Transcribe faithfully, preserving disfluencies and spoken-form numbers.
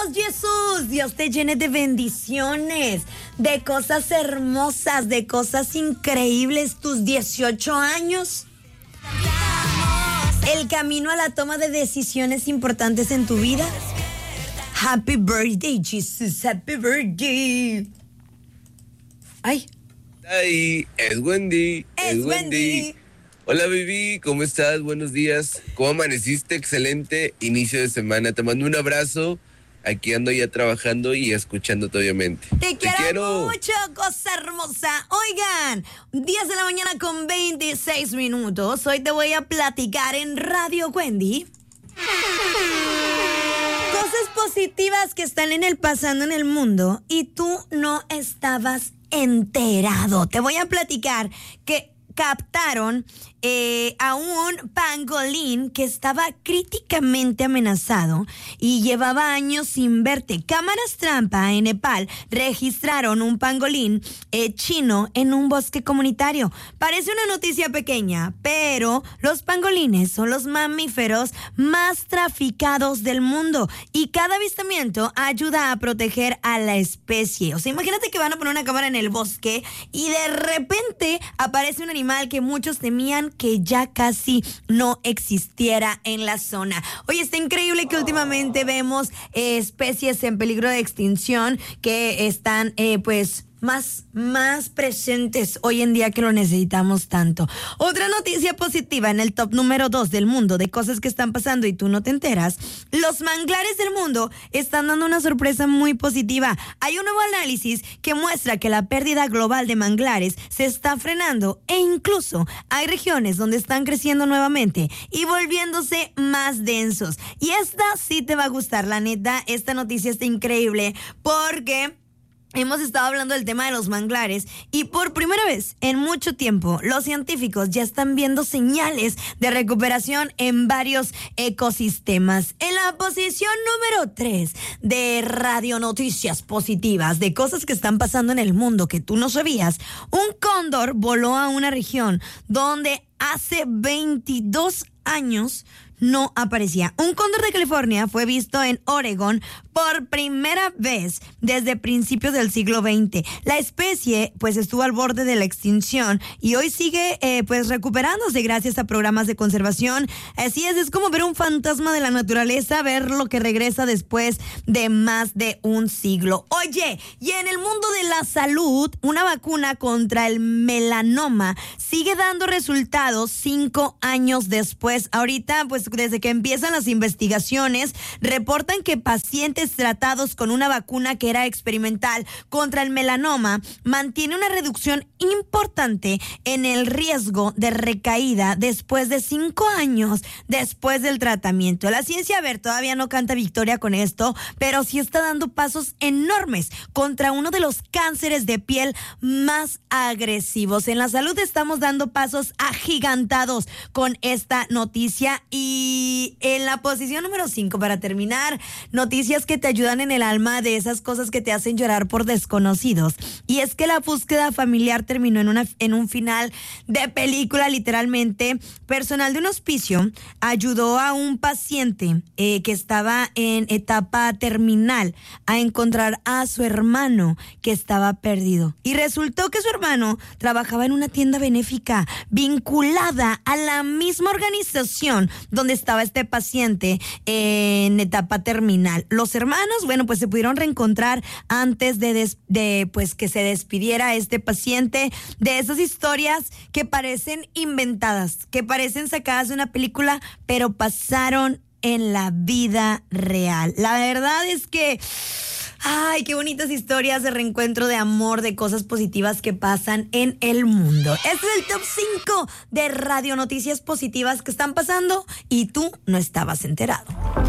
Dios, Jesús. Dios te llene de bendiciones, de cosas hermosas, de cosas increíbles. Tus dieciocho años. El camino a la toma de decisiones importantes en tu vida. Happy birthday, Jesus. Happy birthday. Ay. Ay, es Wendy. Es, es Wendy. Wendy. Hola, baby, ¿cómo estás? Buenos días. ¿Cómo amaneciste? Excelente inicio de semana. Te mando un abrazo. Aquí ando ya trabajando y escuchándote, obviamente. Te, Te quiero, quiero mucho, cosa hermosa. Oigan, diez de la mañana con veintiséis minutos. Hoy te voy a platicar en Radio Wendy cosas positivas que están en el pasando en el mundo y tú no estabas enterado. Te voy a platicar que captaron eh, a un pangolín que estaba críticamente amenazado y llevaba años sin verte. Cámaras trampa en Nepal registraron un pangolín eh, chino en un bosque comunitario. Parece una noticia pequeña, pero los pangolines son los mamíferos más traficados del mundo y cada avistamiento ayuda a proteger a la especie. O sea, imagínate que van a poner una cámara en el bosque y de repente aparece un animal que muchos temían que ya casi no existiera en la zona. Oye, está increíble que últimamente vemos eh, especies en peligro de extinción que están eh, pues más, más presentes hoy en día que lo necesitamos tanto. Otra noticia positiva en el top número dos del mundo de cosas que están pasando y tú no te enteras. Los manglares del mundo están dando una sorpresa muy positiva. Hay un nuevo análisis que muestra que la pérdida global de manglares se está frenando e incluso hay regiones donde están creciendo nuevamente y volviéndose más densos. Y esta sí te va a gustar, la neta. Esta noticia está increíble porque hemos estado hablando del tema de los manglares y por primera vez en mucho tiempo los científicos ya están viendo señales de recuperación en varios ecosistemas. En la posición número tres de Radio Noticias Positivas, de cosas que están pasando en el mundo que tú no sabías, un cóndor voló a una región donde hace veintidós años no aparecía. Un cóndor de California fue visto en Oregón por primera vez desde principios del siglo veinte. La especie pues estuvo al borde de la extinción y hoy sigue eh, pues recuperándose gracias a programas de conservación. Así es, es como ver un fantasma de la naturaleza, ver lo que regresa después de más de un siglo. Oye, y en el mundo de la salud, una vacuna contra el melanoma sigue dando resultados cinco años después. Ahorita pues desde que empiezan las investigaciones, reportan que pacientes tratados con una vacuna que era experimental contra el melanoma mantiene una reducción importante en el riesgo de recaída después de cinco años después del tratamiento. La ciencia, a ver, todavía no canta victoria con esto, pero sí está dando pasos enormes contra uno de los cánceres de piel más agresivos. En la salud estamos dando pasos agigantados con esta noticia. Y en la posición número cinco, para terminar, noticias que te ayudan en el alma, de esas cosas que te hacen llorar por desconocidos. Y es que la búsqueda familiar terminó en, una, en un final de película, literalmente. Personal de un hospicio ayudó a un paciente eh, que estaba en etapa terminal a encontrar a su hermano que estaba perdido. Y resultó que su hermano trabajaba en una tienda benéfica vinculada a la misma organización donde estaba este paciente en etapa terminal. Los hermanos, bueno, pues se pudieron reencontrar antes de, des, de pues que se despidiera este paciente. De esas historias que parecen inventadas, que parecen sacadas de una película, pero pasaron en la vida real. La verdad es que ay, qué bonitas historias de reencuentro, de amor, de cosas positivas que pasan en el mundo. Este es el top cinco de Radio Noticias Positivas que están pasando y tú no estabas enterado.